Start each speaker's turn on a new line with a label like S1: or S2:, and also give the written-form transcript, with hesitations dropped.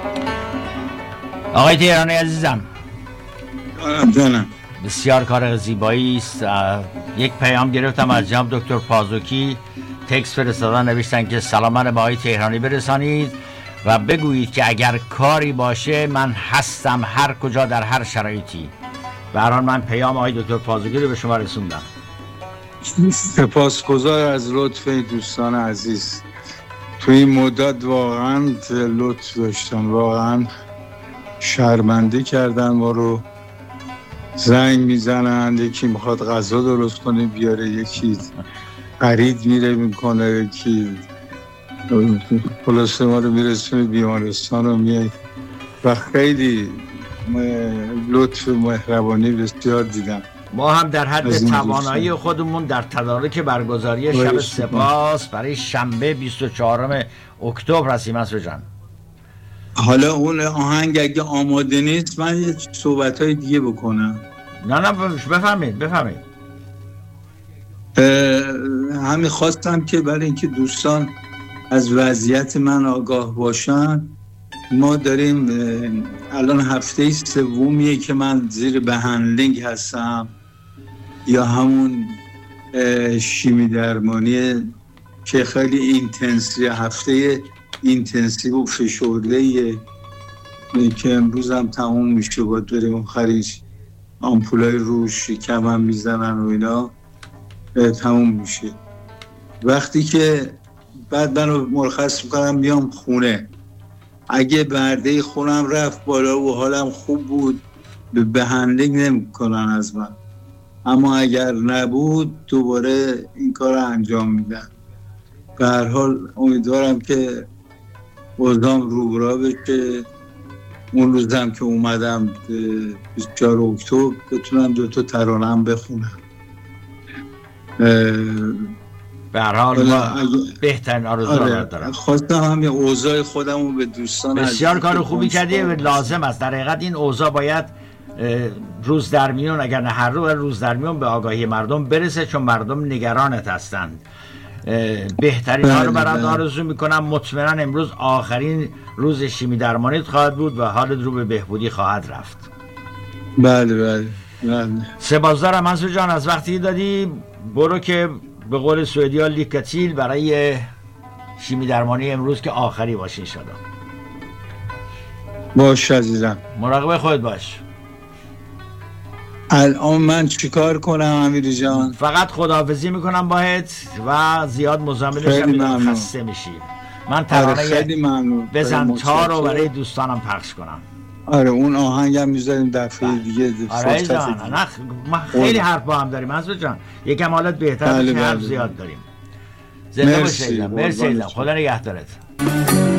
S1: آقای تهرانی عزیزم،
S2: جانم.
S1: بسیار کار زیبایی است. یک پیام گرفتم از جناب دکتر پازوکی، تکست فرستادن، نوشتن که سلامان به آقای تهرانی برسانید و بگویید که اگر کاری باشه من هستم هر کجا در هر شرایطی. به هر حال من پیام آقای دکتر پازوکی رو به شما رسوندم.
S2: سپاسگزار از لطف دوستان عزیز. توی این مدت واقعا لطف داشتن، واقعا شرمنده کردن ما رو. زنگ میزنن، یکی میخواد غذا درست کنه بیاره، یکی خرید میره میکنه، یکی خلاصه ما رو میرسونه بیمارستان و میای و خیلی لطف و مهربانی بسیار دیدم.
S1: ما هم در حد توانایی خودمون در تدارک برگزاری شب سپاس برای شنبه 24 اکتبر هستیم. مسعود جان،
S2: حالا اون آهنگ اگه آماده نیست من یه صحبت‌های دیگه بکنم.
S1: نه بفرمایید.
S2: همین خواستم که برای اینکه دوستان از وضعیت من آگاه باشن، ما داریم الان هفته سومیه که من زیر بهندلینگ هستم، یا همون شیمی درمانی که خیلی اینتنسیو، هفته اینتنسیو و فشرده‌ایه که امروز هم تموم میشه. باید بریم خرید آمپولای روش شکم هم میزنن و اینا تموم میشه. وقتی که بعد منو مرخص میکنم میام خونه، اگه برده خونم رفت بالا و حالم خوب بود به بهندلینگ نمیکنن از من، اما اگر نبود دوباره این کار رو انجام میدن. به هر حال امیدوارم که اوضاعم روبرا بشه. اون روزم که اومدم 24 اکتبر بتونم 2 ترانه‌ام بخونم.
S1: به هر حال بهترین آرزوها دارم.
S2: خواستم همین اوضاع خودم رو به دوستان
S1: بسیار کار خوبی کردی. لازم است در حقیقت این اوضاع باید روز در میون، اگر نه هر روز در میون به آگاهی مردم برسه، چون مردم نگرانت هستند. بهترین ها رو برات آرزو میکنم. مطمئنا امروز آخرین روز شیمی درمانیت خواهد بود و حالت رو به بهبودی خواهد رفت.
S2: بله.
S1: سپاسگزارم منصور جان از وقتی دادی. برو که به قول سوئدی‌ها لیکتیل برای شیمی درمانی امروز که آخری باشه ان شاءالله.
S2: باش عزیزم،
S1: مراقب خودت باش.
S2: الان من چیکار کنم امیری جان؟
S1: فقط خداحافظی میکنم باهت و زیاد مزاحمت نشم، خسته میشی. من ترانه بزن تا رو برای دوستانم پخش کنم.
S2: آره اون آهنگم میذاریم دفعه دیگه.
S1: آره جان، ما خیلی حرف با هم داریم منصور جان، یکم حالت بهتر بشه، حرف زیاد داریم. زنده باشید. مرسی. خدا نگهدارت.